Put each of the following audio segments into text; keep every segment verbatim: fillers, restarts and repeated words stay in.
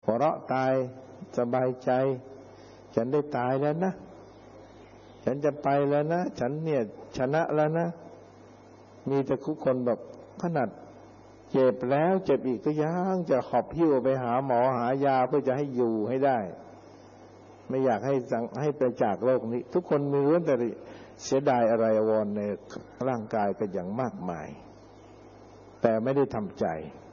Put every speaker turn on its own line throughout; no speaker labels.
หัวเราะตายสบายใจฉันได้ตายแล้วนะฉันจะไปแล้วนะฉันเนี่ยชนะแล้วนะมีแต่ทุกคนแบบขนาดเจ็บแล้วเจ็บอีกก็ยังจะหอบหิ้วไปหาหมอหายาเพื่อจะให้อยู่ให้ได้ไม่อยากให้สังให้ไปจากโลกนี้ทุกคนมีเรื่องแต่เสียดายอะไรอวรในร่างกายกันอย่างมากมายแต่ไม่ได้ทำใจ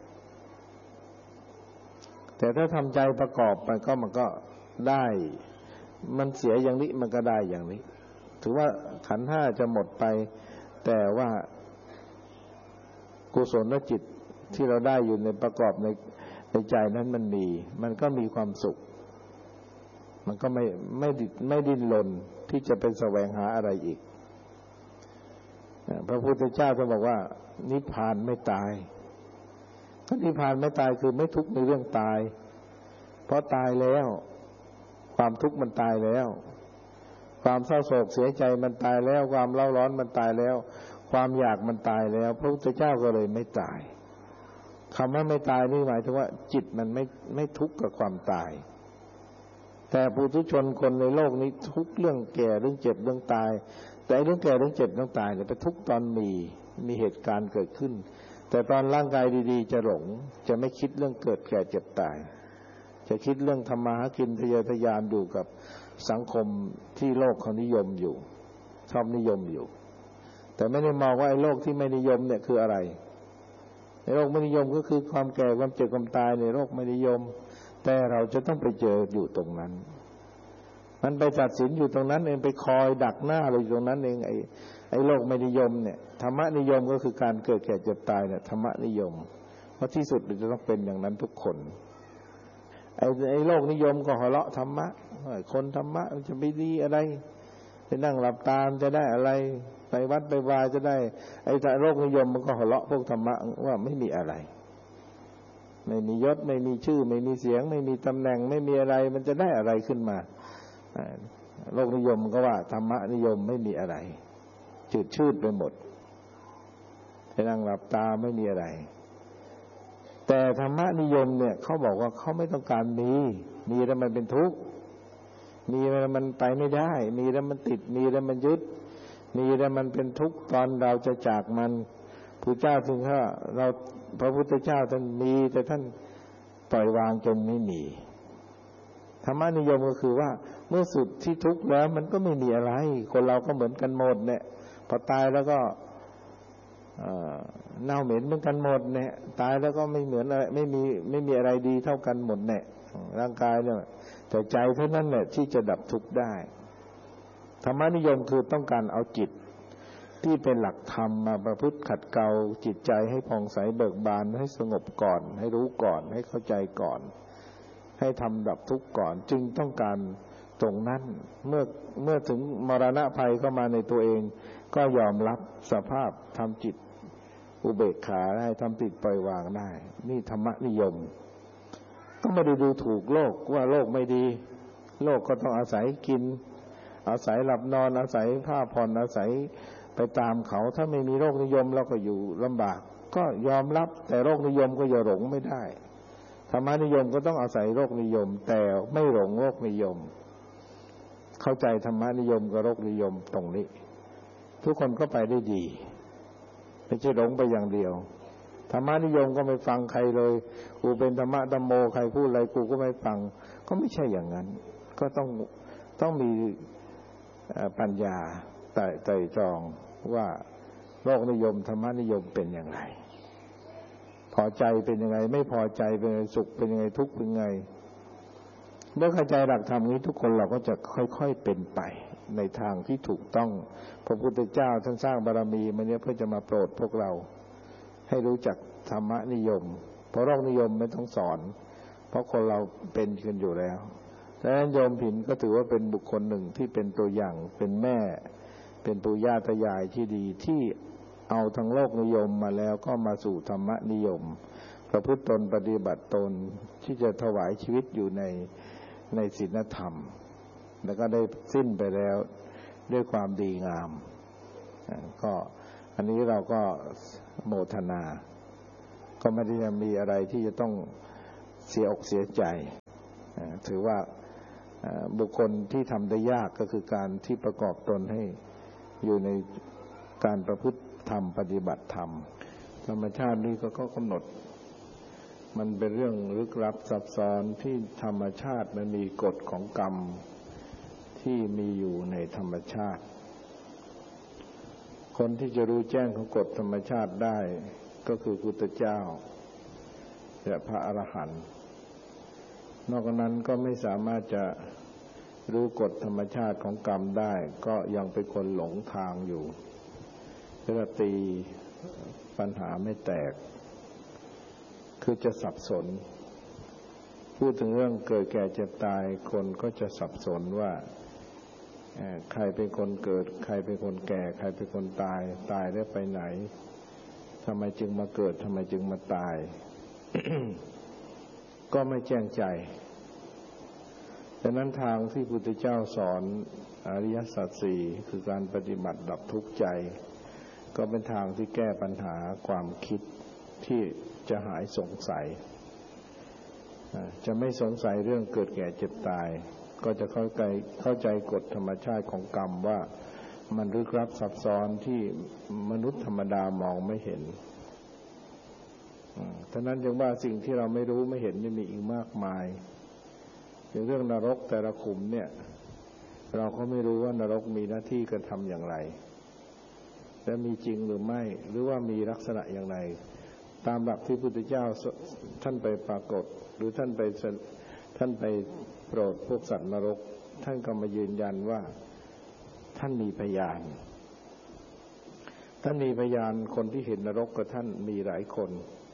แต่ถ้าทำใจประกอบมันก็มันก็ได้มันเสียอย่างนี้มันก็ได้อย่างนี้ถือว่าขันธ์ห้าจะหมดไปแต่ว่ากุศลจิตที่เราได้อยู่ในประกอบในในใจนั้นมันมีมันก็มีความสุขมันก็ไม่ไม่ดิไม่ดิ้นรนที่จะเป็นแสวงหาอะไรอีกพระพุทธเจ้าท่านบอกว่านิพพานไม่ตายก็นิพพานไม่ตายคือไม่ทุกข์ในเรื่องตายเพราะตายแล้วความทุกข์มันตายแล้วความเศร้าโศกเสียใจมันตายแล้วความเล่าร้อนมันตายแล้วความอยากมันตายแล้วพระพุทธเจ้าก็เลยไม่ตายคำว่าไม่ตายนี่หมายถึงว่าจิตมันไม่ไม่ทุกข์กับความตายแต่ปุถุชนคนในโลกนี้ทุกเรื่องแก่เรื่องเจ็บเรื่องตายแต่เรื่องแก่เรื่องเจ็บเรื่องตายเนี่ยไปทุกตอนมีมีเหตุการณ์เกิดขึ้นแต่ตอนร่างกายดีๆจะหลงจะไม่คิดเรื่องเกิดแก่เจ็บตายจะคิดเรื่องทำมาหากินทะเยอทะยานอยู่กับสังคมที่โลกเขานิยมอยู่ชอบนิยมอยู่แต่ไม่ได้มองว่าไอ้โลกที่ไม่นิยมเนี่ยคืออะไรในโลกไม่นิยมก็คือความแก่ความเจ็บความตายในโลกไม่นิยมแต่เราจะต้องไปเจออยู่ตรงนั้นมันไปตัดสินอยู่ตรงนั้นเองไปคอยดักหน้าเราอยู่ตรงนั้นเองไอ้ไอ้โลกไม่นิยมเนี่ยธรรมนิยมก็คือการเกิดแก่เจ็บตายเนี่ยธรรมนิยมเพราะที่สุดเราจะต้องเป็นอย่างนั้นทุกคนไอ้ไอ้โลกนิยมก็หัวเราะธรรมะคนธรรมะมันจะไม่ดีอะไรไปนั่งหลับตาจะได้อะไรไปวัดไปวาจะได้ไอ้โลกนิยมมันก็หัวเราะพวกธรรมะว่าไม่มีอะไรไม่มียศไม่มีชื่อไม่มีเสียงไม่มีตำแหน่งไม่มีอะไรมันจะได้อะไรขึ้นมาโลกนิยมก็ว่าธรรมะนิยมไม่มีอะไรจืดชืดไปหมดไปนั่งหลับตาไม่มีอะไรแต่ธรรมะนิยมเนี่ยเขาบอกว่าเขาไม่ต้องการมีมีแล้วมันเป็นทุกข์มีแล้วมันไปไม่ได้มีแล้วมันติดมีแล้วมันยึดมีแล้วมันเป็นทุกข์ตอนเราจะจากมันพระเจ้าถึงว่าเราพระพุทธเจ้าท่านมีแต่ท่านปล่อยวางจนไม่มีธรรมนิยมก็คือว่าเมื่อสุดที่ทุกข์แล้วมันก็ไม่มีอะไรคนเราก็เหมือนกันหมดเนี่ยพอตายแล้วก็เน่าเหม็นเหมือนกันหมดเนี่ยตายแล้วก็ไม่เหมือนอะไรไม่มีไม่มีอะไรดีเท่ากันหมดเนี่ยร่างกายเนี่ยแต่ใจเท่านั้นแหละที่จะดับทุกข์ได้ธรรมนิยมคือต้องการเอาจิตที่เป็นหลักธรรมมาประพฤติขัดเกลาจิตใจให้ผ่องใสเบิกบานให้สงบก่อนให้รู้ก่อนให้เข้าใจก่อนให้ทำดับทุกข์ก่อนจึงต้องการตรงนั้นเมื่อเมื่อถึงมรณะภัยเข้ามาในตัวเองก็ยอมรับสภาพทำจิตอุเบกขาได้ทำจิตปล่อยวางได้นี่ธรรมนิยมก็ไม่ได้ดูถูกโลกว่าโลกไม่ดีโลกก็ต้องอาศัยกินอาศัยหลับนอนอาศัยผ้าผ่อนอาศัยไปตามเขาถ้าไม่มีโลกนิยมเราก็อยู่ลำบากก็ยอมรับแต่โลกนิยมก็อย่าหลงไม่ได้ธรรมนิยมก็ต้องอาศัยโลกนิยมแต่ไม่หลงโลกนิยมเข้าใจธรรมนิยมกับโลกนิยมตรงนี้ทุกคนก็ไปได้ดีไม่ใช่หลงไปอย่างเดียวธรรมนิยมก็ไม่ฟังใครเลยกูเป็นธรรมะธัมโมใครพูดอะไรกูก็ไม่ฟังก็ไม่ใช่อย่างนั้นก็ต้องต้องมีปัญญาไต่ไต่ตรองว่าโลกนิยมธรรมนิยมเป็นอย่างไรพอใจเป็นยังไงไม่พอใจเป็นยังไงสุขเป็นยังไงทุกข์เป็นยังไงเมื่อเข้าใจหลักธรรมนี้ทุกคนเราก็จะค่อยๆเป็นไปในทางที่ถูกต้องพระพุทธเจ้าท่านสร้างบารมีมาเนี่ยเพื่อจะมาโปรดพวกเราให้รู้จักธรรมนิยมเพราะโลกนิยมไม่ต้องสอนเพราะคนเราเป็นกันอยู่แล้วดังนั้นโยมผินก็ถือว่าเป็นบุคคลหนึ่งที่เป็นตัวอย่างเป็นแม่เป็นปู่ย่าตายายที่ดีที่เอาทั้งโลกนิยมมาแล้วก็มาสู่ธรรมนิยมประพฤติตนปฏิบัติตนที่จะถวายชีวิตอยู่ในในศีลธรรมแล้วก็ได้สิ้นไปแล้วด้วยความดีงามก็อันนี้เราก็โมทนาก็ไม่ได้มีอะไรที่จะต้องเสียอกเสียใจถือว่าบุคคลที่ทำได้ยากก็คือการที่ประกอบตนให้อยู่ในการประพฤติธรรมปฏิบัติธรรมธรรมชาตินี้ก็ก็กำหนดมันเป็นเรื่องลึกลับซับซ้อนที่ธรรมชาติมันมีกฎของกรรมที่มีอยู่ในธรรมชาติคนที่จะรู้แจ้งของกฎธรรมชาติได้ก็คือพุทธเจ้าและพระอรหันต์นอกจากนั้นก็ไม่สามารถจะรู้กฎธรรมชาติของกรรมได้ก็ยังเป็นคนหลงทางอยู่เพื่อตีปัญหาไม่แตกคือจะสับสนพูดถึงเรื่องเกิดแก่เจ็บตายคนก็จะสับสนว่าใครเป็นคนเกิดใครเป็นคนแก่ใครเป็นคนตายตายแล้วไปไหนทำไมจึงมาเกิดทำไมจึงมาตาย ก็ไม่แจ้งใจดังนั้นทางที่พุทธเจ้าสอนอริยสัจสี่คือการปฏิบัติดับทุกข์ใจก็เป็นทางที่แก้ปัญหาความคิดที่จะหายสงสัยจะไม่สงสัยเรื่องเกิดแก่เจ็บตายก็จะเข้าใจเข้าใจกฎธรรมชาติของกรรมว่ามันลึกลับซับซ้อนที่มนุษย์ธรรมดามองไม่เห็นฉะนั้นจึงว่าสิ่งที่เราไม่รู้ไม่เห็นนี่มีอีกมากมายอย่างเรื่องนรกแต่ละขุมเนี่ยเราก็ไม่รู้ว่านรกมีหน้าที่การทำอย่างไรและมีจริงหรือไม่หรือว่ามีลักษณะอย่างไรตามหลักที่พุทธเจ้าท่านไปปรากฏหรือท่านไปท่านไปโปรดพวกสัตว์นรกท่านก็มายืนยันว่าท่านมีพยานท่านมีพยานคนที่เห็นนรกกับท่านมีหลายคน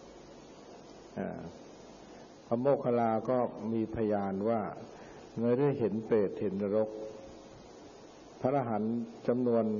พระโมคคัลลาก็มีพยานว่าเมื่อได้เห็นเปรตเห็นนรกพระอรหันต์จำนวน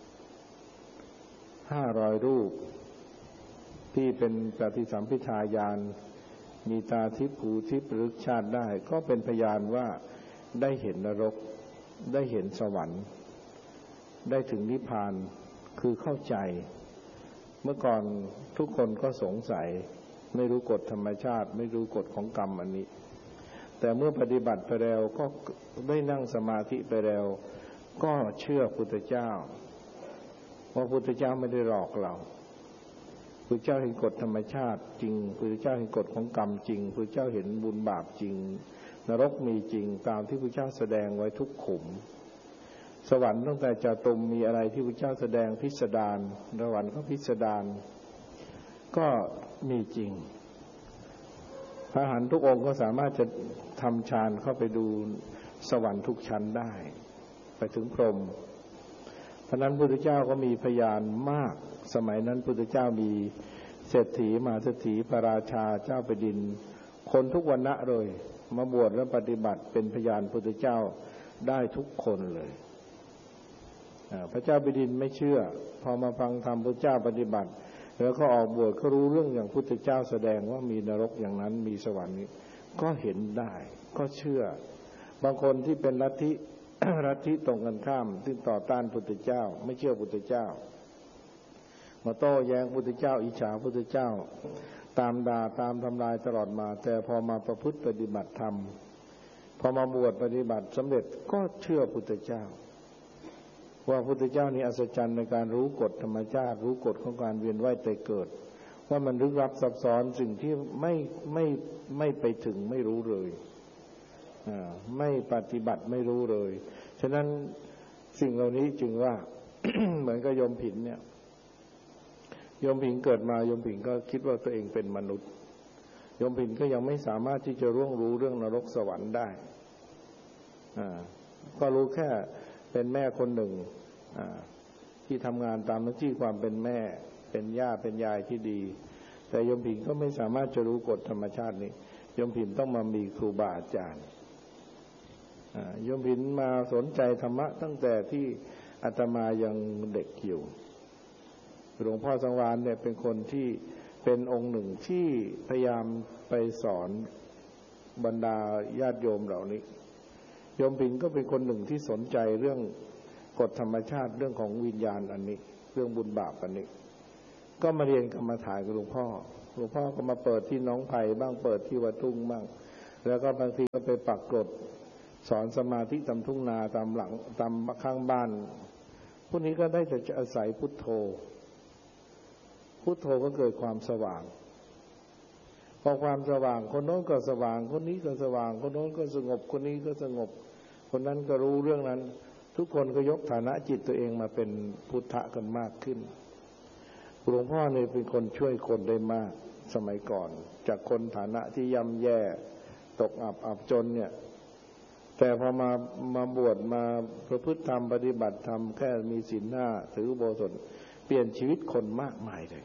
ห้าร้อยรูปที่เป็นปฏิสัมภิทาญาณมีตาทิพย์หูทิพย์รึกชาติได้ก็เป็นพยานว่าได้เห็นนรกได้เห็นสวรรค์ได้ถึงนิพพานคือเข้าใจเมื่อก่อนทุกคนก็สงสัยไม่รู้กฎธรรมชาติไม่รู้กฎของกรรมอันนี้แต่เมื่อปฏิบัติไปแล้วก็ได้นั่งสมาธิไปแล้วก็เชื่อพุทธเจ้าว่าพุทธเจ้าไม่ได้หลอกเราพุทธเจ้าเห็นกฎธรรมชาติจริงพุทธเจ้าเห็นกฎของกรรมจริงพุทธเจ้าเห็นบุญบาปจริงนรกมีจริงตามที่พุทธเจ้าแสดงไว้ทุกขุมสวรรค์ตั้งแต่จาตุมมีอะไรที่พุทธเจ้าแสดงพิสดารสวรรค์ก็พิสดารก็มีจริงพระอรหันต์ทุกองค์ก็สามารถจะทำฌานเข้าไปดูสวรรค์ทุกชั้นได้ไปถึงพรหมเพราะนั้นพุทธเจ้าก็มีพยานมากสมัยนั้นพุทธเจ้ามีเศรษฐีมหาเศรษฐีพระราชาเจ้าแผ่นดินคนทุกวรรณะเลยมาบวชและปฏิบัติเป็นพยานพุทธเจ้าได้ทุกคนเลยพระเจ้าแผ่นดินไม่เชื่อพอมาฟังธรรมพระเจ้าปฏิบัติแล้วก็ออกบวชก็รู้เรื่องอย่างพุทธเจ้าแสดงว่ามีนรกอย่างนั้นมีสวรรค์นี้ก็เห็นได้ก็เชื่อบางคนที่เป็นลัทธิ ลัทธิตรงกันข้ามซึ่งต่อต้านพุทธเจ้าไม่เชื่อพุทธเจ้ามาโต้แย้งพุทธเจ้าอิจฉาพุทธเจ้าตามด่าตามทำลายตลอดมาแต่พอมาประพฤติปฏิบัติธรรมพอมาบวชปฏิบัติสำเร็จก็เชื่อพุทธเจ้าว่าพุทธเจ้านี่อัศจรรย์ในการรู้กฎธรรมชาติรู้กฎของการเวียนว่ายตายเกิดว่ามันลึกลับซับซ้อนสิ่งที่ไม่ไม่ไม่ไปถึงไม่รู้เลยไม่ปฏิบัติไม่รู้เลยฉะนั้นสิ่งเหล่านี้จึงว่า เหมือนกับโยมผินเนี่ยโยมผินเกิดมาโยมผินก็คิดว่าตัวเองเป็นมนุษย์โยมผินก็ยังไม่สามารถที่จะร่วงรู้เรื่องนรกสวรรค์ได้ก็รู้แค่เป็นแม่คนหนึ่งที่ทำงานตามหน้าที่ความเป็นแม่เป็นย่าเป็นยายที่ดีแต่โยมผินก็ไม่สามารถจะรู้กฎธรรมชาตินี้โยมผินต้องมามีครูบาอาจารย์โยมผินมาสนใจธรรมะตั้งแต่ที่อาตมายังเด็กอยู่หลวงพ่อสังวาลเนี่ยเป็นคนที่เป็นองค์หนึ่งที่พยายามไปสอนบรรดาญาติโยมเหล่านี้โยมผินก็เป็นคนหนึ่งที่สนใจเรื่องกฎธรรมชาติเรื่องของวิญญาณอันนี้เรื่องบุญบาปอันนี้ก็มาเรียนกรรมฐานกับหลวงพ่อหลวงพ่อก็มาเปิดที่หนองไผ่บ้างเปิดที่วัดทุ่งบ้างแล้วก็บางทีก็ไปปักกรดสอนสมาธิตามทุ่งนาตามหลังตามข้างบ้านพวกนี้ก็ได้แต่จะอาศัยพุทโธพุทโธก็เกิดความสว่างพอความสว่างคนโน้นก็สว่างคนนี้ก็สว่างคนโน้นก็สงบคนนี้ก็สงบคนนั้นก็รู้เรื่องนั้นทุกคนก็ยกฐานะจิตตัวเองมาเป็นพุทธะกันมากขึ้นหลวงพ่อเนี่ยเป็นคนช่วยคนได้มากสมัยก่อนจากคนฐานะที่ย่ำแย่ตกอับอับจนเนี่ยแต่พอมามาบวชมาประพฤติธรรมปฏิบัติธรรมแค่มีศีลห้าถืออุโบสถเปลี่ยนชีวิตคนมากมายเลย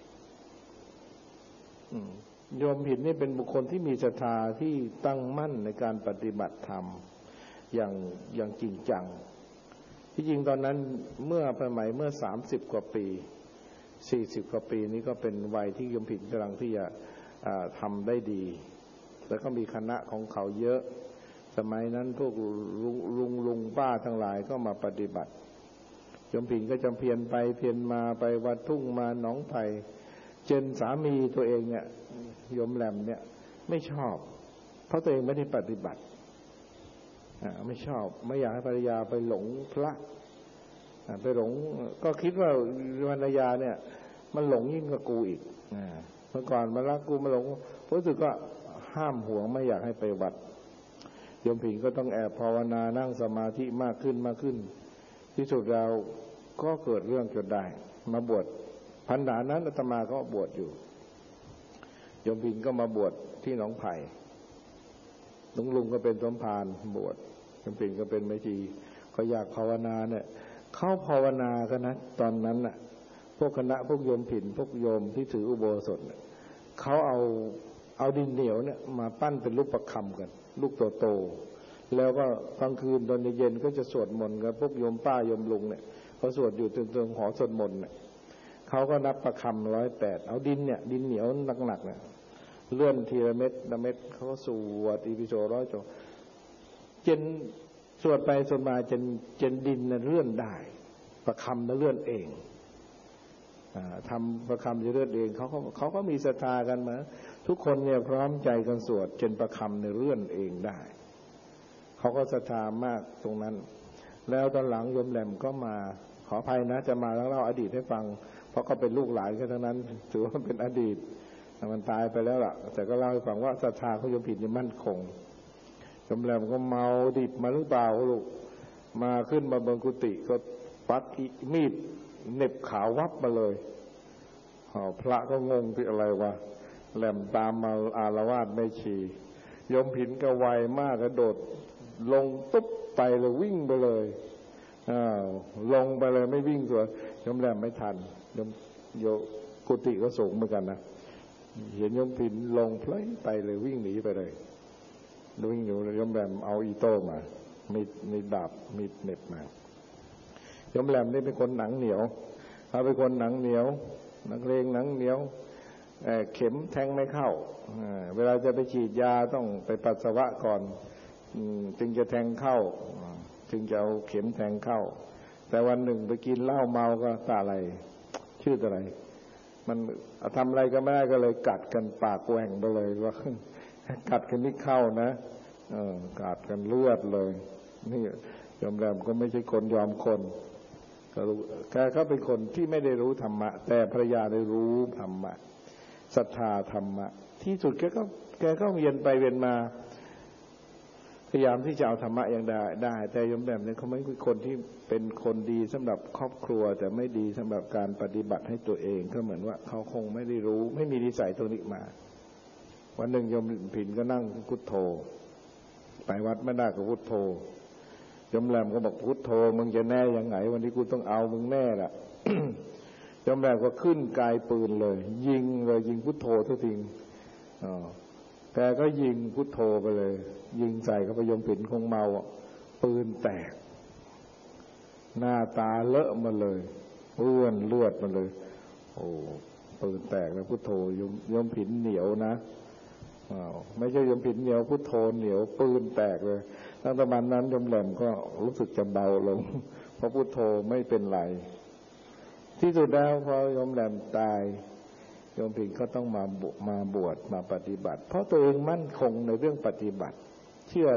โยมผิดนี่เป็นบุคคลที่มีศรัทธาที่ตั้งมั่นในการปฏิบัติธรรมอย่างอย่างจริงจังที่จริงตอนนั้นเมื่อสมัยเมื่อสามสิบกว่าปีสี่สิบกว่าปีนี้ก็เป็นวัยที่โยมผิดกำลังที่จะทำได้ดีแล้วก็มีคณะของเขาเยอะสมัยนั้นพวกลุงลุงลุงป้าทั้งหลายก็มาปฏิบัติโยมผิดก็จำเพียรไปเพียรมาไปวัดทุ่งมาหนองไผ่เจนสามีตัวเองเนี่ยโยมแหลมเนี่ยไม่ชอบเพราะตัวเองไม่ได้ปฏิบัติไม่ชอบไม่อยากให้ภรรยาไปหลงพระไปหลงก็คิดว่าภรรยาเนี่ยมันหลงยิ่งกว่ากูอีกเมื่อก่อนมารักกูมาหลงรู้สึกก็ห้ามห่วงไม่อยากให้ไปวัดโยมผิงก็ต้องแอบภาวนานั่งสมาธิมากขึ้นมากขึ้นที่สุดเราก็เกิดเรื่องจนได้มาบวชพรรษานั้นอาตมาก็บวชอยู่โยมผิงก็มาบวชที่หนองไผ่ลุงลุงก็เป็นสมภารบวชโยมผิงก็เป็นแม่ชีเขาอยากภาวนาเนี่ยเข้าภาวนากันนะตอนนั้นน่ะพวกคณะพวกโยมผินพวกโยมที่ถืออุโบสถเขาเอาเอาดินเหนียวเนี่ยมาปั้นเป็นรูปประคำกันลูกโตๆแล้วก็กลางคืนตอนเย็นก็จะสวดมนต์กันพวกโยมป้าโยมลุงเนี่ยเขาสวดอยู่ตรงหอสวดมนต์เนี่ยเขาก็นับประคำร้อยแปดเอาดินเนี่ยดินเหนียวหนักๆเนี่ยเลื่อนทีละเม็ดละเม็ดเขาก็สวดอิติปิโสร้อยจบจนสวดไปสวดมาจนจนดินน่ะเลื่อนได้ประคำน่ะเลื่อนเองทำประคำจะเลื่อนเองเขาก็เขาก็มีศรัทธากันมาทุกคนเนี่ยพร้อมใจกันสวดจนประคำเนี่ยเลื่อนเองได้เขาก็ศรัทธามากตรงนั้นแล้วตอนหลังโยมแหลมก็มาขออภัยนะจะมาแล้วเล่าอดีตให้ฟังเพราะก็เป็นลูกหลานกันทั้งนั้นถือว่าเป็นอดีตมันตายไปแล้วล่ะแต่ก็เล่าให้ฟังว่าศรัทธาของโยมผิดนี่มั่นคงโยมแหลมก็เมาดิบมาหรือเปล่าลูกมาขึ้นมาบนกุฏิก็ปักมีดเน็บขาววับมาเลยพระก็งงที่อะไรวะแหลมตามมาอารวาสไม่ชีโยมผินก็ไวมากกระโดดลงตุ๊บไปเลยวิ่งไปเลยอ้าวลงไปเลยไม่วิ่งสวนโยมแหลมไม่ทันโยมโยกุฏิก็สูงเหมือนกันนะเห็นโยมผินลงเพลยไปเลยวิ่งหนีไปเลยวิ่งอยู่โยมแหลมเอาอีโต้มามีมีดาบมีเน็บมาโยมแหลมนี่เป็นคนหนังเหนียวเขาเป็นคนหนังเหนียวนักเลงหนังเหนียวเข็มแทงไม่เข้าเวลาจะไปฉีดยาต้องไปปัสสาวะก่อนจึงจะแทงเข้าจึงจะเอาเข็มแทงเข้าแต่วันหนึ่งไปกินเหล้าเมาก็ตาอะไรชื่ออะไรมันทำอะไรก็ไม่ได้ก็เลยกัดกันปากแหว่งไปเลยว่ากัดกันนี่เข้านะเออกัดกันเลือดเลยนี่ยอมแรมก็ไม่ใช่คนยอมคนแกเขาเป็นคนที่ไม่ได้รู้ธรรมะแต่ภรรยาได้รู้ธรรมะศรัทธาธรรมะที่สุดแกก็แกก็เวียนไปเวียนมาพยายามที่จะเอาธรรมะอย่างได้ได้แต่ยมแบบนี้เขาไม่ใช่คนที่เป็นคนดีสำหรับครอบครัวแต่ไม่ดีสำหรับการปฏิบัติให้ตัวเองก็เหมือนว่าเขาคงไม่ได้รู้ไม่มีนิสัยตรงนี้มาวันหนึ่งโยมผินก็นั่งพุทโธไปวัดไม่ได้ก็พุทโธยมแหลมก็บอกพุทโธมึงจะแน่ยังไงวันนี้กูต้องเอามึงแน่ล่ะ ยมแหลมก็ขึ้นกายปืนเลยยิงเลยยิงพุทโธทุกทีอ๋อแต่ก็ยิงพุทโธไปเลยยิงใส่เข้าไปยมผินคงเมาปืนแตกหน้าตาเลอะมาเลยเปื้อนเลือดมาเลยโอ้ปืนแตกแล้วพุทโธยมยมผินเหนียวนะอ้าวไม่ใช่ยมผินเหนียวพุทโธเหนียวปืนแตกเลยตั้งแต่วันนั้นยมแหลมก็รู้สึกจะเบาลงเพราะพุทโธไม่เป็นไรที่สุดแล้วพอยมแหลมตายโยมผิดก็ต้องมามาบวชมาปฏิบัติเพราะตัวเองมั่นคงในเรื่องปฏิบัติเชื่อ